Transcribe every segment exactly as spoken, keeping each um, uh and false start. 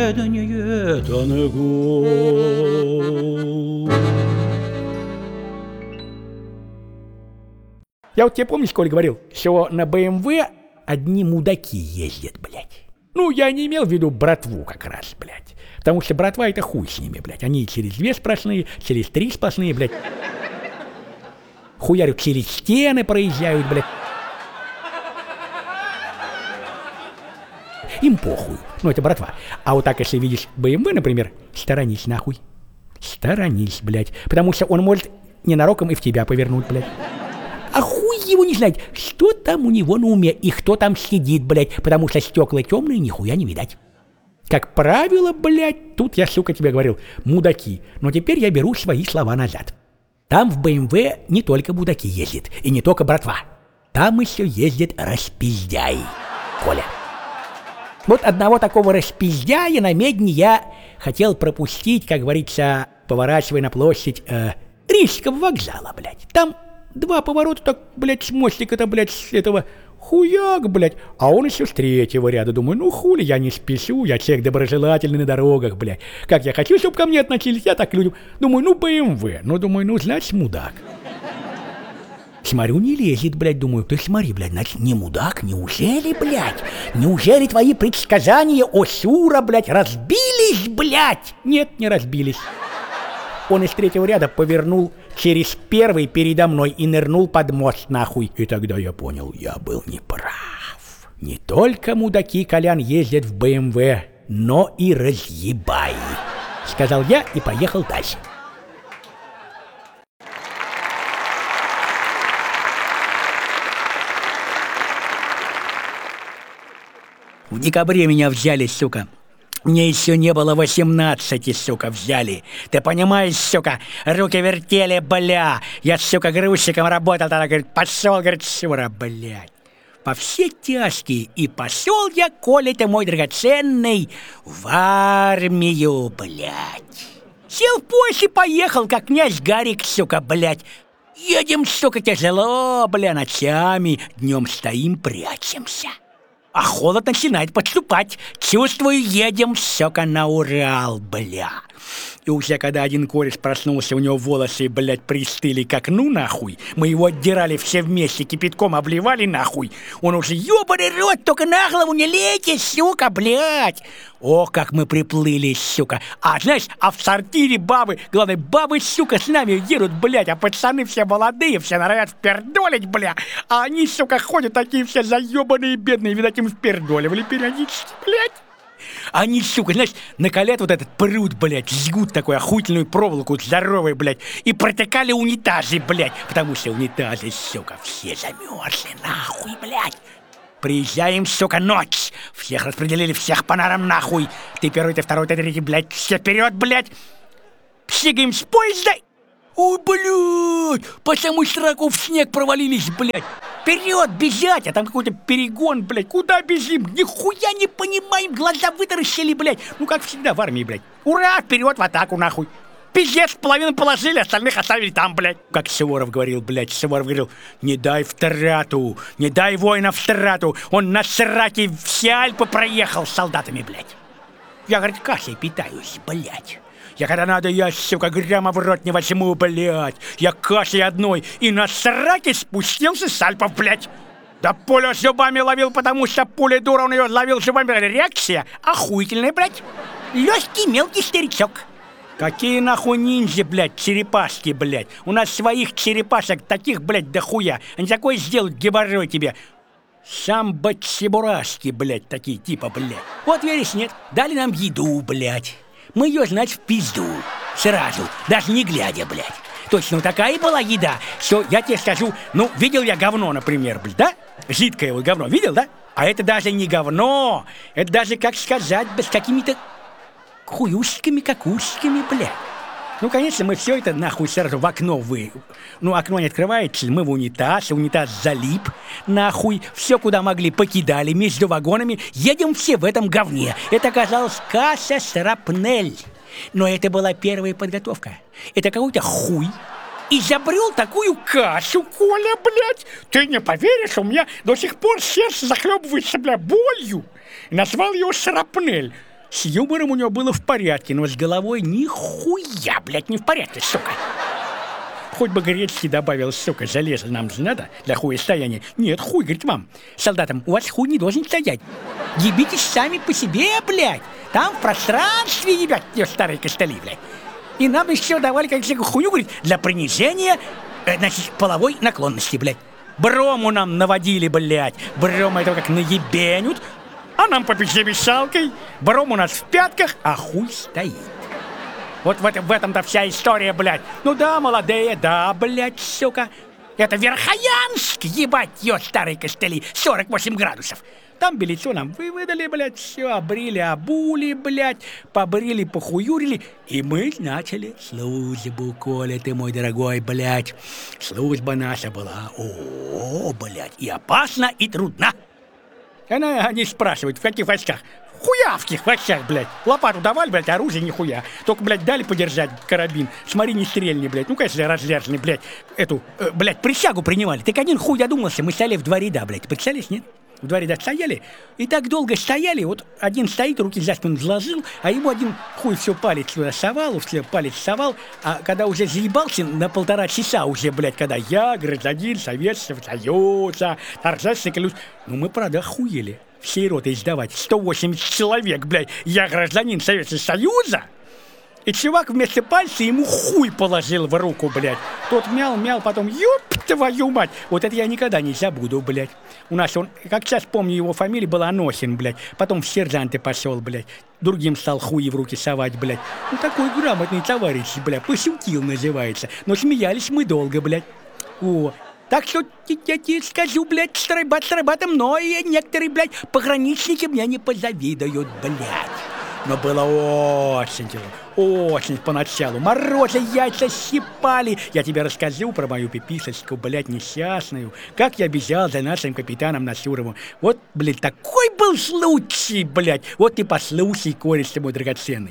сведение тонко. Я вот тебе, помнишь, Коля, говорил, что на бэ эм вэ одни мудаки ездят, блядь. Ну, я не имел в виду братву как раз, блядь. Потому что братва — это хуй с ними, блядь. Они через две сплошные, через три сплошные, блядь. Хуярят через стены, проезжают, блядь. Им похуй. Ну, это братва. А вот так, если видишь бэ эм вэ, например, сторонись нахуй. Сторонись, блядь. Потому что он может ненароком и в тебя повернуть, блядь. А хуй его не знает, что там у него на уме и кто там сидит, блядь, потому что стекла темные, нихуя не видать. Как правило, блядь, тут я, сука, тебе говорил, мудаки. Но теперь я беру свои слова назад. Там в бэ эм вэ не только мудаки ездят, и не только братва. Там еще ездит распиздяй, Коля. Вот одного такого распиздяя на Медне я хотел пропустить, как говорится, поворачивая на площадь э, Рижского вокзала, блядь. Там два поворота так, блядь, с мостика-то, блядь, с этого хуяк, блядь. А он еще с третьего ряда. Думаю, ну хули, я не спешу, я человек доброжелательный на дорогах, блядь. Как я хочу, чтобы ко мне относились, я так людям. Думаю, ну бэ эм вэ. Ну, думаю, ну, значит, мудак. Смотрю, не лезет, блядь, думаю, ты смотри, блядь, значит, не мудак, неужели, блядь? Неужели твои предсказания, о Сюра, блядь, разбились, блядь? Нет, не разбились. Он из третьего ряда повернул через первый передо мной и нырнул под мост нахуй. И тогда я понял, я был неправ. Не только мудаки, Колян, ездят в бэ эм вэ, но и разъебаи. Сказал я и поехал дальше. В декабре меня взяли, сука. Мне еще не было восемнадцати, сука, взяли. Ты понимаешь, сука, руки вертели, бля. Я, сука, грузчиком работал, тогда, говорит, пошел, говорит, Сюра, блядь. По все тяжкие. И пошел я, Коля, ты мой драгоценный, в армию, блядь. Сел в поезд и поехал, как князь Гарик, сука, блядь. Едем, сука, тяжело, бля, ночами. Днем стоим, прячемся. А холод начинает подступать. Чувствую, едем, сука, на Урал, бля. И уже когда один кореш проснулся, у него волосы, блядь, пристыли к окну, нахуй. Мы его отдирали все вместе, кипятком обливали, нахуй. Он уже, ёбаный рот, только на голову не лейте, сука, блядь. Ох, как мы приплыли, сука. А знаешь, а в сортире бабы, главное, бабы, сука, с нами едут, блядь, а пацаны все молодые, все норовят впердолить, бля. А они, сука, ходят такие все заебанные, бедные, видать, им впердоливали периодически, блядь. Они, сука, знаешь, накалят вот этот пруд, блядь, жгут такую охуительную проволоку здоровой, блядь, и протекали унитазы, блядь, потому что унитазы, сука, все замерзли, нахуй, блядь. Приезжаем, сука, ночь, всех распределили, всех по нарам, нахуй. Ты первый, ты второй, ты третий, блядь, все вперед, блядь. Псигаем с поезда. Ой, блядь, по самую сраку в снег провалились, блядь. Вперед, бежать, а там какой-то перегон, блядь. Куда бежим? Нихуя не понимаем, глаза вытаращили, блядь. Ну, как всегда в армии, блядь. Ура, вперед в атаку, нахуй. Пиздец, половину положили, остальных оставили там, блядь. Как Суворов говорил, блядь, Суворов говорил, не дай втрату, не дай воина втрату. Он на сраке все Альпы проехал с солдатами, блядь. Я, говорит, кашей питаюсь, блядь. Я когда надо, я, сука, грамма в рот не возьму, блядь. Я кашей одной и на сраке спустился с Альпов, блядь. Да пулю зубами ловил, потому что пуля дура, он ее ловил зубами. Реакция охуительная, блядь. Легкий мелкий старичок. Какие нахуй ниндзя, блядь, черепашки, блядь. У нас своих черепашек таких, блядь, дохуя. Они такое сделают, геморрой тебе. Самбо-чебурашки, блядь, такие типа, блядь. Вот веришь, нет? Дали нам еду, блядь. Мы ее, значит, в пизду. Сразу, даже не глядя, блядь. Точно такая была еда, что я тебе скажу, ну, видел я говно, например, блядь, да? Жидкое вот говно, видел, да? А это даже не говно, это даже, как сказать, с какими-то хуюшками, какушками, блядь. Ну, конечно, мы все это нахуй сразу в окно вы... Ну, окно не открывается, мы в унитаз, унитаз залип, нахуй. Все, куда могли, покидали между вагонами. Едем все в этом говне. Это оказалось касса Шрапнель. Но это была первая подготовка. Это какой-то хуй изобрел такую кашу, Коля, блядь. Ты не поверишь, у меня до сих пор сердце захлебывается, бля, болью. Назвал его Шрапнель. С юмором у него было в порядке, но с головой нихуя, блядь, не в порядке, сука. Хоть бы гречки добавил, сука, железо нам же надо для хуя стояния. Нет, хуй, говорит, мам, солдатам, у вас хуй не должен стоять. Ебитесь сами по себе, блядь. Там в пространстве ебят, старые костыли, блядь. И нам еще давали какую-то хуйню, говорит, для принижения, э, значит, половой наклонности, блядь. Брому нам наводили, блядь. Брому этого как наебенют, а нам по печи вешалкой. Бром у нас в пятках, а хуй стоит. Вот в, этом, в этом-то вся история, блядь. Ну да, молодые, да, блядь, сука. Это Верхоянск, ебать, ё, старые костыли, сорок восемь градусов. Там белицу нам вы выдали, блядь, все, обрили, обули, блядь, побрили, похуюрили, и мы начали службу, Коля, ты мой дорогой, блядь. Служба наша была, о, блядь, и опасна, и трудна. Она, они спрашивают, в каких войсках? Хуявских войсках, блядь. Лопату давали, блядь, оружие нихуя. Только, блядь, дали подержать карабин. Смотри, не стрельни, блядь. Ну, конечно, разряженный, блядь. Эту, э, блядь, присягу принимали. Так один хуй додумался, мы стояли в два ряда, блядь. Представляешь, нет? В два ряда стояли. И так долго стояли, вот один стоит, руки за спину заложил, а ему один хуй все палец туда совал, все палец совал. А когда уже заебался на полтора часа уже, блядь, когда я, гражданин Советского Союза, торжественный клюз. Ну, мы, правда, охуели. Всей роты издавать. сто восемьдесят человек, блядь. Я гражданин Советского Союза. И чувак вместо пальца ему хуй положил в руку, блядь. Тот мял, мял, потом, ёб твою мать. Вот это я никогда не забуду, блядь. У нас он, как сейчас помню, его фамилия была Анохин, блядь. Потом в сержанты пошел, блядь. Другим стал хуи в руки совать, блядь. Ну, такой грамотный товарищ, блядь. Пошутил, называется. Но смеялись мы долго, блядь. О. Так что я тебе скажу, блядь, страйбат страйбатом, но и некоторые, блядь, пограничники мне не позавидуют, блядь. Но было очень тяжело, очень поначалу. Морозы, яйца щипали. Я тебе расскажу про мою пиписочку, блядь, несчастную. Как я бежал за нашим капитаном Насуровым. Вот, блядь, такой был случай, блядь. Вот ты послушай, кореш ты мой драгоценный.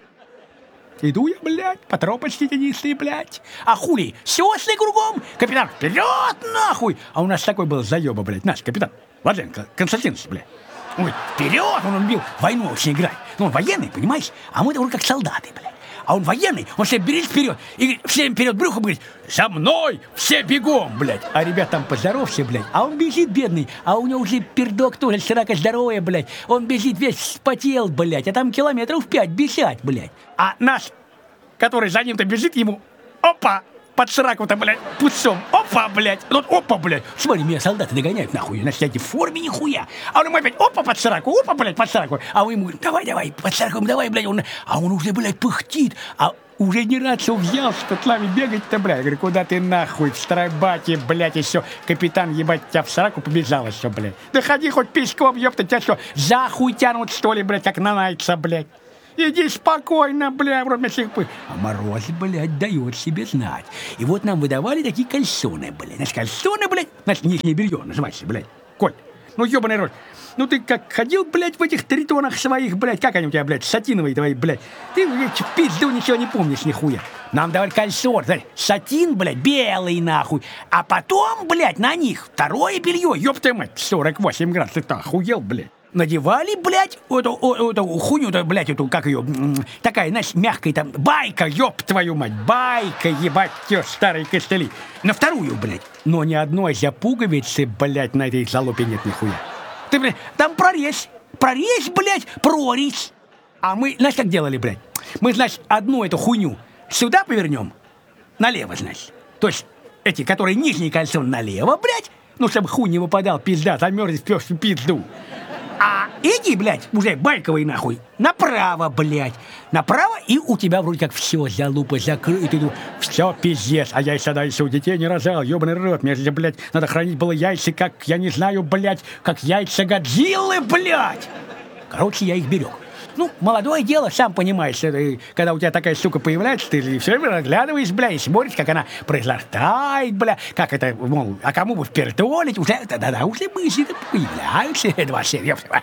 Иду я, блядь, по тропочке тенистой, блядь. А хули, сёсны кругом. Капитан, вперед, нахуй. А у нас такой был заёба, блядь, наш капитан. Владленко Константинович, блядь. Ой, вперед, он любил войну очень играть. Ну, он военный, понимаешь? А мы тоже как солдаты, блядь. А он военный, он всем берет вперед и говорит, всем вперед брюхом говорит, за мной, все бегом, блядь. А ребят там поздоровся, блядь. А он бежит, бедный, а у него уже пердок тоже срака здоровая, блядь. Он бежит весь вспотел, блядь, а там километров пять бежать, блядь. А наш, который за ним-то бежит, ему, опа, под сраку-то, блядь, пуцом. Опа, блядь. Вот опа, блядь. Смотри, меня солдаты догоняют, нахуй. На в форме нихуя. А он ему опять, опа, под сраку, опа, блядь, под сраку. А вы ему говорите, давай, давай, под сраку, давай, блядь. Он, а он уже, блядь, пыхтит. А уже не рад, что взялся под нами бегать-то, блядь. Я говорю, куда ты нахуй, в страйбате, блядь, еще капитан, ебать, тебя в сраку побежал еще, блядь. Да ходи хоть пешком, ёпта, тебя что, за хуй тянут, что ли, блядь, как на найца, блядь. Иди спокойно, бля, вроде всех пы. А мороз, блядь, дает себе знать. И вот нам выдавали такие кальсоны, блядь. Значит, кальсоны, блядь, значит, нижнее белье называется, блядь. Коль, ну ёбаный рот. Ну ты как ходил, блядь, в этих тритонах своих, блядь, как они у тебя, блядь, сатиновые твои, блядь. Ты, блядь, в пизду ничего не помнишь, нихуя. Нам давали кальсон, знаешь, сатин, блядь, белый, нахуй. А потом, блядь, на них второе белье, ёб твою мать, сорок восемь градусов, ты охуел, блядь. Надевали, блядь, эту, эту, эту хуйню, блядь, эту, как ее, такая, знаешь, мягкая там, байка, ёб твою мать, байка, ебать, те старые костыли. На вторую, блядь. Но ни одной запуговицы, блядь, на этой залупе нет нихуя. Ты, блядь, там прорезь, прорезь, блядь, прорезь. А мы, знаешь, как делали, блядь? Мы, значит, одну эту хуйню сюда повернем, налево, значит. То есть эти, которые нижние кольцо налево, блядь, ну, чтобы хуй не выпадал, пизда, замерзнет в пизду. А эти, блядь, уже байковые нахуй, направо, блядь. Направо, и у тебя вроде как все, залупа закрыта. Ты думаешь, все, пиздец. А я и тогда еще детей не рожал, ебаный рот. Мне же, блядь, надо хранить было яйца, как, я не знаю, блядь, как яйца Годзиллы, блядь. Короче, я их берег. Ну, молодое дело, сам понимаешь, это, когда у тебя такая сука появляется, ты все время разглядываешь, бля, и смотришь, как она произрастает, бля, как это, мол, а кому бы впертолить, уже, да-да, уже мысли появляются, это вообще,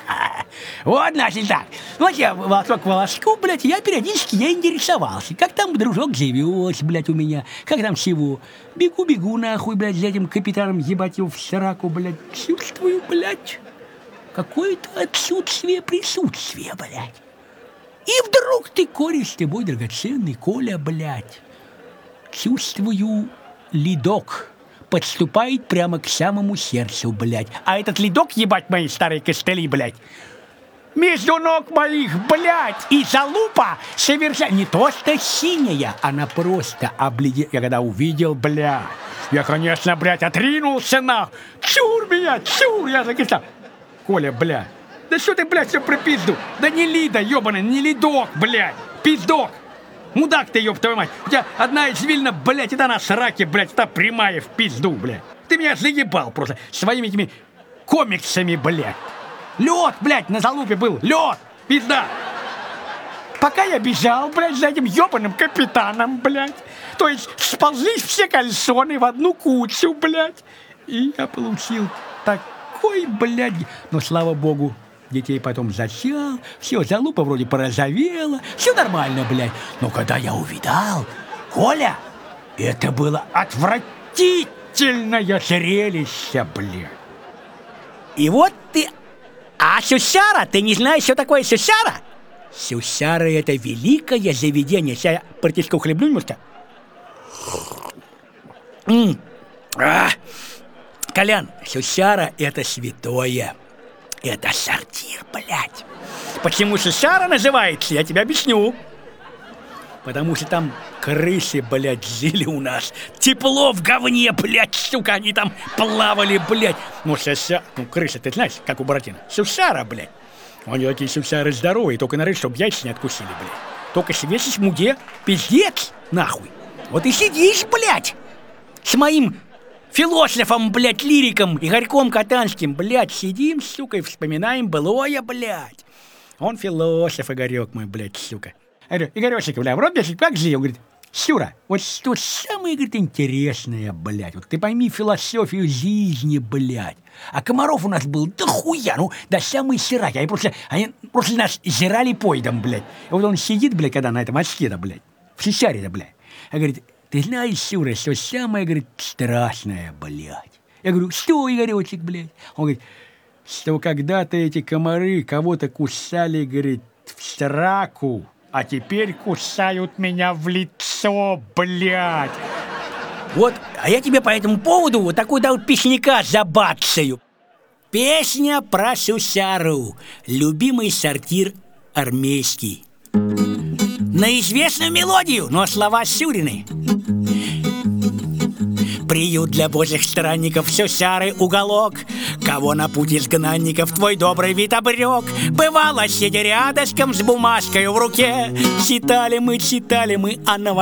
вот, значит, так. Вот я волосок к волоску, блядь, я периодически я интересовался, как там дружок живет, блядь, у меня, как там всего. Бегу-бегу, нахуй, блядь, за этим капитаном, ебать его в сраку, блядь, чувствую, блядь, какое-то отсутствие присутствия, блядь. И вдруг ты, кореш ты мой драгоценный, Коля, блядь, чувствую, ледок подступает прямо к самому сердцу, блядь. А этот ледок, ебать мои старые костыли, блядь, между ног моих, блядь, и залупа совершенно не то что синяя, она просто обледенела. Я когда увидел, блядь, я, конечно, блядь, отринулся на. Чур меня, чур, я закисал. Коля, блядь, да что ты, блядь, все про пизду? Да не лида, ебаный, не ледок, блядь, пиздок. Мудак ты, ёб твою мать! У тебя одна извилина, блядь, это на сраке, блядь, это прямая в пизду, блядь. Ты меня заебал просто своими этими комиксами, блядь. Лед, блядь, на залупе был, лед, пизда. Пока я бежал, блядь, за этим ёбаным капитаном, блядь. То есть сползлись все кальсоны в одну кучу, блядь. И я получил такой, блядь, но слава богу, детей потом зачал, все, залупа вроде порозовела, все нормально, блядь. Но когда я увидал, Коля, это было отвратительное зрелище, блядь. И вот ты... А сюсяра, ты не знаешь, что такое сюсяра? Сюсяра — это великое заведение. Сейчас я партишку хлебну немножко. М-м. А! Колян, сюсяра — это святое. Это сортир, блядь. Почему сюсяра называется, я тебе объясню. Потому что там крысы, блядь, жили у нас. Тепло в говне, блядь, сука, они там плавали, блядь. Ну, сюсяра, ну, крысы, ты знаешь, как у Буратино. Сюсяра, блядь. Они такие сюсяры здоровые, только нарыть, чтобы яйца не откусили, блядь. Только свесишь муде, пиздец, нахуй. Вот и сидишь, блядь, с моим философом, блядь, лириком Игорьком Катанским, блядь, сидим, сука, и вспоминаем былое, блядь. Он философ, Игорек мой, блядь, сука. Я говорю, Игорёчек, бля, в рот бежит, как жил? Он говорит, Сюра, вот что самое, говорит, интересное, блядь, вот ты пойми философию жизни, блядь. А комаров у нас был дохуя, ну, до самой сираки. Они просто, они просто нас жрали поедом, блядь. И вот он сидит, блядь, когда на этом очке-то, блядь, в сисяре-то, блядь. А говорит, ты знаешь, Сюра, что самое, говорит, страшное, блядь. Я говорю, что, Игорёчек, блядь? Он говорит, что когда-то эти комары кого-то кусали, говорит, в сраку, а теперь кусают меня в лицо, блядь. Вот, а я тебе по этому поводу вот такой дал песняка забацаю. Песня про сюсяру. Любимый сортир армейский. На известную мелодию, но слова Сюрины. Приют для божьих странников, сюсяры уголок. Кого на путь изгнанников твой добрый вид обрек. Бывало, сидя рядышком с бумажкой в руке, читали мы, читали мы о новостях.